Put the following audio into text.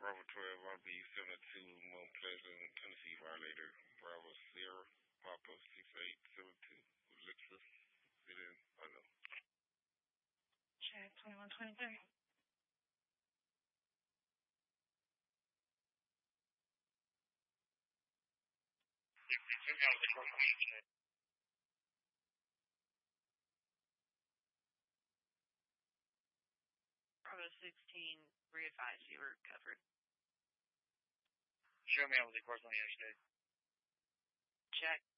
Bravo 12, RB 72, Mount Pleasant, Tennessee violator. Bravo Sierra, Papa 6872, Elixir, sit in, unknown. Check 2123. Bravo 16, re-advise you were covered. Show me on the course on the interstate. Check.